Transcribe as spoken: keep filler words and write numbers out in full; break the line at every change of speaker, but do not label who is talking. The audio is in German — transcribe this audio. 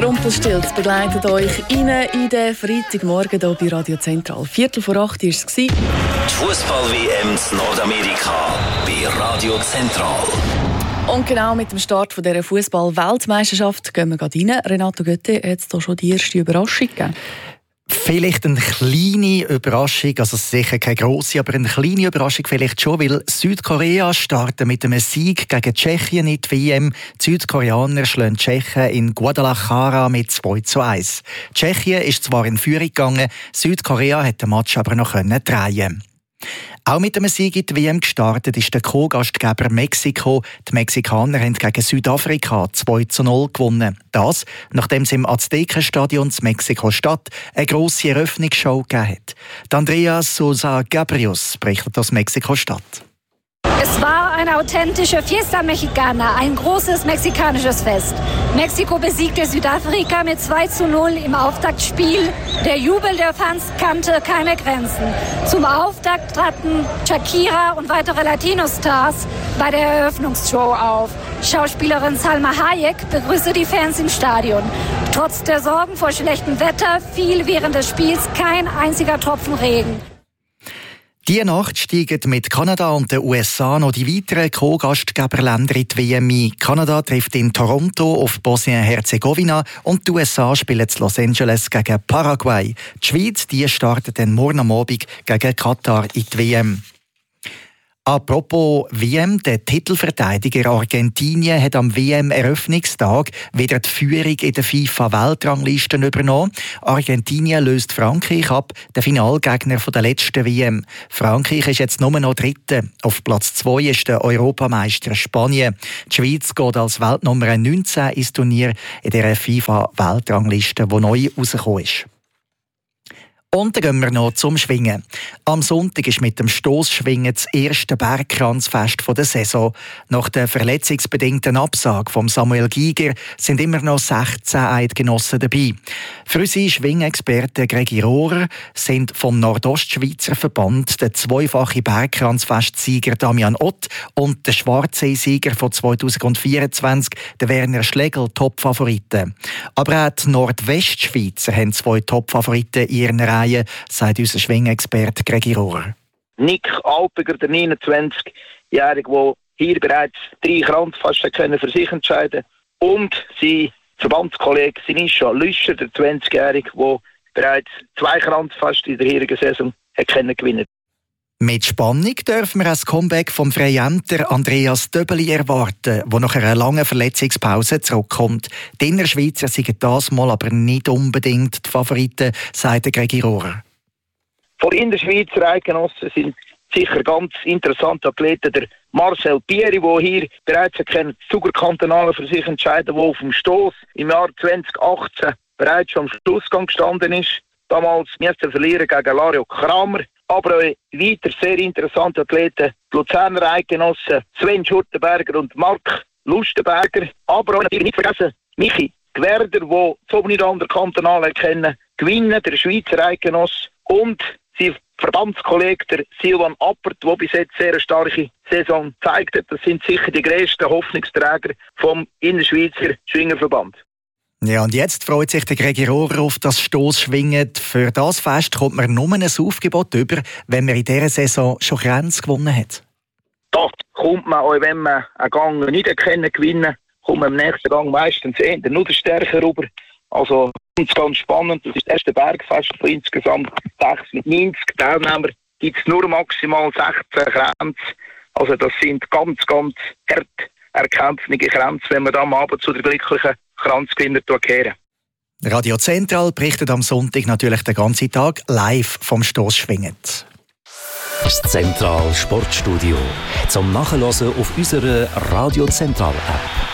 Rumpelstilz begleitet euch rein in den Freitagmorgen hier bei Radio Zentral. Viertel vor acht war es.
Die Fußball-W M in Nordamerika bei Radio Zentral.
Und genau mit dem Start dieser Fußball-Weltmeisterschaft gehen wir gerade rein. Renato Götte, hat es da schon die erste Überraschung gegeben?
Vielleicht eine kleine Überraschung, also sicher keine grosse, aber eine kleine Überraschung vielleicht schon, weil Südkorea startet mit einem Sieg gegen Tschechien in die W M. Die Südkoreaner schlagen die Tschechen in Guadalajara mit zwei zu eins. Tschechien ist zwar in Führung gegangen, Südkorea hat den Match aber noch drehen. Auch mit einem Sieg in die W M gestartet ist der Co-Gastgeber Mexiko. Die Mexikaner haben gegen Südafrika zwei zu null gewonnen. Das, nachdem es im Aztekenstadion in Mexiko-Stadt eine grosse Eröffnungsshow gegeben hat. Die Andrea Sosa Gabrius berichtet aus Mexiko-Stadt.
Es war eine authentische Fiesta Mexicana, ein großes mexikanisches Fest. Mexiko besiegte Südafrika mit zwei zu null im Auftaktspiel. Der Jubel der Fans kannte keine Grenzen. Zum Auftakt traten Shakira und weitere Latino-Stars bei der Eröffnungsshow auf. Schauspielerin Salma Hayek begrüßte die Fans im Stadion. Trotz der Sorgen vor schlechtem Wetter fiel während des Spiels kein einziger Tropfen Regen.
Diese Nacht steigen mit Kanada und den U S A noch die weiteren Co-Gastgeberländer in die W M ein. Kanada trifft in Toronto auf Bosnien-Herzegowina und die U S A spielen in Los Angeles gegen Paraguay. Die Schweiz die startet dann morgen am Abend gegen Katar in die W M. Apropos W M, der Titelverteidiger Argentinien hat am W M-Eröffnungstag wieder die Führung in der FIFA-Weltranglisten übernommen. Argentinien löst Frankreich ab, der Finalgegner der letzten W M. Frankreich ist jetzt nur noch Dritte. Auf Platz zwei ist der Europameister Spanien. Die Schweiz geht als Weltnummer neunzehn ins Turnier in der FIFA-Weltrangliste, die neu rausgekommen ist. Und dann gehen wir noch zum Schwingen. Am Sonntag ist mit dem Stossschwingen das erste Bergkranzfest der Saison. Nach der verletzungsbedingten Absage von Samuel Giger sind immer noch sechzehn Eidgenossen dabei. Für unsere Schwingexperten Gregi Rohrer sind vom Nordostschweizer Verband der zweifache Bergkranzfestsieger Damian Ott und der Schwarzsee-Sieger von zweitausendvierundzwanzig, der Werner Schlegel, Top-Favoriten. Aber auch die Nordwestschweizer haben zwei Top-Favoriten in ihren Reihen, sagt unser Schwingexperte Gregi Rohrer.
Nick Alpiger, der neunundzwanzigjährige, der hier bereits drei Kranzfasten können für sich entscheiden, und sein Verbandskollege Sinisha Lüscher, der zwanzigjährige, der bereits zwei Kranzfasten in der heurigen Saison hat können gewinnen.
Mit Spannung dürfen wir das Comeback vom Freiämter Andreas Döbeli erwarten, der nach einer langen Verletzungspause zurückkommt. Die Innerschweizer sind das Mal aber nicht unbedingt die Favoriten, sagt Gregi Rohrer.
Von Innerschweizer Eidgenossen sind sicher ganz interessante Athleten. Der Marcel Pieri, der hier bereits die Zugerkantonale für sich entscheiden, der auf dem Stoss im Jahr zweitausendachtzehn bereits schon am Schlussgang gestanden ist. Damals musste verlieren gegen Lario Kramer. Aber auch weiter sehr interessante Athleten, die Luzerner Eidgenossen Sven Schurtenberger und Marc Lustenberger. Aber auch natürlich nicht vergessen, Michi Gwerder, der so nicht andere Kantonale kennen, gewinnen, der Schweizer Eidgenoss und sein Verbandskollege, der Silvan Appert, der bis jetzt sehr eine starke Saison gezeigt hat. Das sind sicher die grössten Hoffnungsträger vom Innerschweizer Schwingerverband.
Ja, und jetzt freut sich der Gregi Rohrer auf das Stossschwingen. Für das Fest kommt man nur ein Aufgebot über, wenn man in dieser Saison schon Grenz gewonnen hat.
Da kommt man, auch wenn man einen Gang nicht gewinnen kann, kommt man im nächsten Gang meistens eher nur stärker rüber. Also ganz, ganz spannend. Das ist das erste Bergfest von insgesamt sechs mit neunzig Teilnehmern. Gibt es nur maximal sechzehn Grenzen. Also das sind ganz, ganz hart erkämpfte Grenzen, wenn man am Abend zu der glücklichen Kranzgewinner kehren.
Radio Zentral berichtet am Sonntag natürlich den ganzen Tag live vom Stossschwingen.
Das Zentral Sportstudio zum Nachhören auf unserer Radio Zentral App.